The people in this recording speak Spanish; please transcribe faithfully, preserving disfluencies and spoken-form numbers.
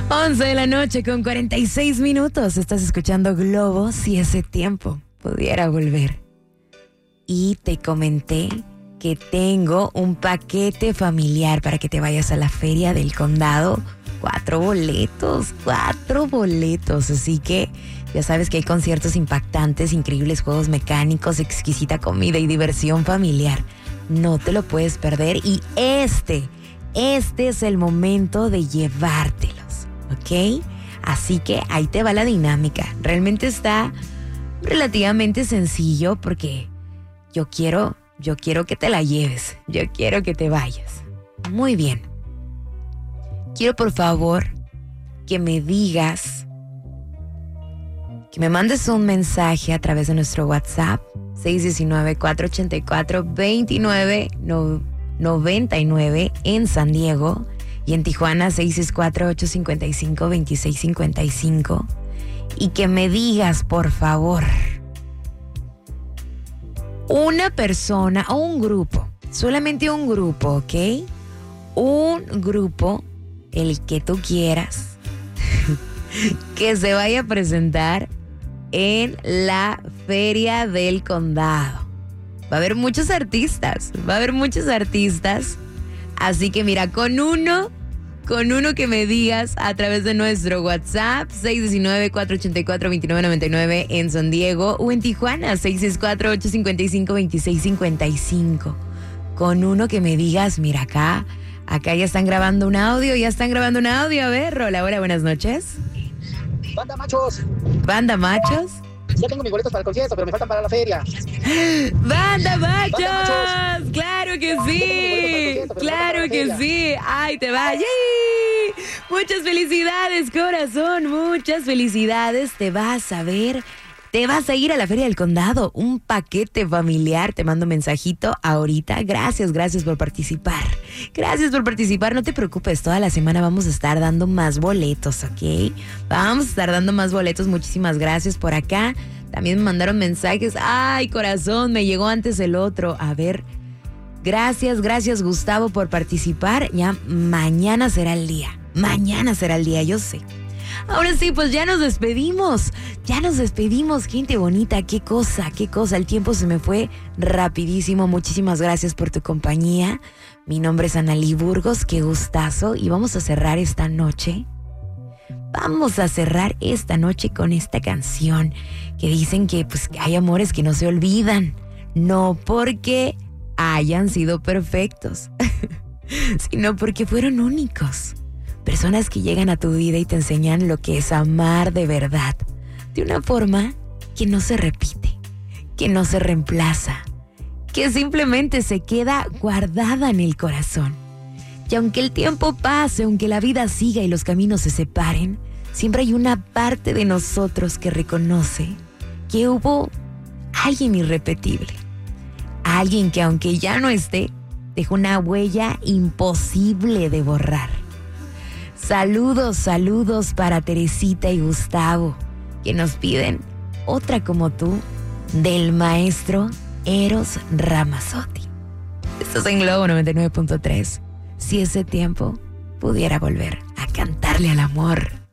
once de la noche con cuarenta y seis minutos. Estás escuchando Globo. Si ese tiempo pudiera volver. Y te comenté que tengo un paquete familiar para que te vayas a la Feria del Condado. Cuatro boletos, cuatro boletos. Así que ya sabes que hay conciertos impactantes, increíbles juegos mecánicos, exquisita comida y diversión familiar. No te lo puedes perder. Y este, este es el momento de llevártelos, ¿ok? Así que ahí te va la dinámica. Realmente está relativamente sencillo porque yo quiero, yo quiero que te la lleves. Yo quiero que te vayas. Muy bien. Quiero por favor que me digas, que me mandes un mensaje a través de nuestro WhatsApp seis uno nueve, cuatro ocho cuatro, dos nueve nueve nueve en San Diego y en Tijuana seis seis cuatro, ocho cinco cinco, dos seis cinco cinco y que me digas por favor una persona o un grupo, solamente un grupo, ¿ok? Un grupo, el que tú quieras, que se vaya a presentar en la Feria del Condado. Va a haber muchos artistas, va a haber muchos artistas. Así que mira, con uno, con uno que me digas a través de nuestro WhatsApp, seis uno nueve, cuatro ocho cuatro, dos nueve nueve nueve en San Diego o en Tijuana, seis seis cuatro, ocho cinco cinco, dos seis cinco cinco. Con uno que me digas, mira acá, acá ya están grabando un audio, ya están grabando un audio. A ver, hola, hola, buenas noches. Banda machos. Banda machos. Ya tengo mis boletos para el concierto, pero me faltan para la feria. ¡Banda machos! ¡Banda machos! ¡Claro que sí! ¡Claro que sí! ¡Ay, te vaya! Muchas felicidades, corazón. Muchas felicidades. Te vas a ver. Te vas a ir a la Feria del Condado. Un paquete familiar. Te mando un mensajito ahorita. Gracias, gracias por participar. Gracias por participar. No te preocupes. Toda la semana vamos a estar dando más boletos, ¿ok? Vamos a estar dando más boletos. Muchísimas gracias por acá. También me mandaron mensajes. Ay, corazón, me llegó antes el otro. A ver. Gracias, gracias, Gustavo, por participar. Ya mañana será el día. Mañana será el día, yo sé. Ahora sí, pues ya nos despedimos, ya nos despedimos, gente bonita, qué cosa, qué cosa, el tiempo se me fue rapidísimo, muchísimas gracias por tu compañía, mi nombre es Analí Burgos, qué gustazo, y vamos a cerrar esta noche, vamos a cerrar esta noche con esta canción, que dicen que pues hay amores que no se olvidan, no porque hayan sido perfectos, sino porque fueron únicos. Personas que llegan a tu vida y te enseñan lo que es amar de verdad, de una forma que no se repite, que no se reemplaza, que simplemente se queda guardada en el corazón. Y aunque el tiempo pase, aunque la vida siga y los caminos se separen, siempre hay una parte de nosotros que reconoce que hubo alguien irrepetible, alguien que aunque ya no esté, dejó una huella imposible de borrar. Saludos, saludos para Teresita y Gustavo, que nos piden otra como tú, del maestro Eros Ramazzotti. Estás en Globo noventa y nueve punto tres. Si ese tiempo pudiera volver a cantarle al amor.